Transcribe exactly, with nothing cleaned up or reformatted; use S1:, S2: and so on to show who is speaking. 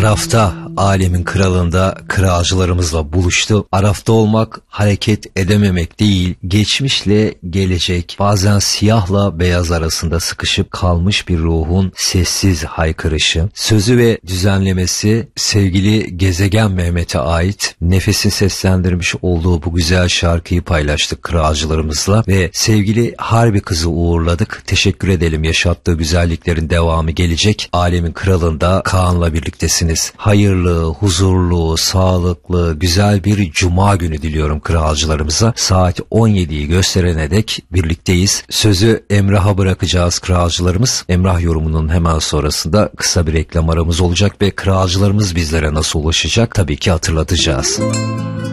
S1: Araf'ta, alemin kralında kralcılarımızla buluştu. Araf'ta olmak hareket edememek değil, geçmişle gelecek, bazen siyahla beyaz arasında sıkışıp kalmış bir ruhun sessiz haykırışı. Sözü ve düzenlemesi sevgili Gezegen Mehmet'e ait. Nefes'in seslendirmiş olduğu bu güzel şarkıyı paylaştık kralcılarımızla ve sevgili Harbi kızı uğurladık. Teşekkür edelim, yaşattığı güzelliklerin devamı gelecek. Alemin kralında Kaan'la birliktesiniz. Hayırlı, huzurlu, sağlıklı, güzel bir cuma günü diliyorum kralcılarımıza. Saat on yediyi gösterene dek birlikteyiz. Sözü Emrah'a bırakacağız kralcılarımız. Emrah yorumunun hemen sonrasında kısa bir reklam aramız olacak ve kralcılarımız bizlere nasıl ulaşacak tabii ki hatırlatacağız.